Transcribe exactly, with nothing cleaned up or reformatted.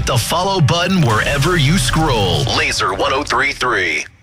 the follow button wherever you scroll. Laser one oh three point three.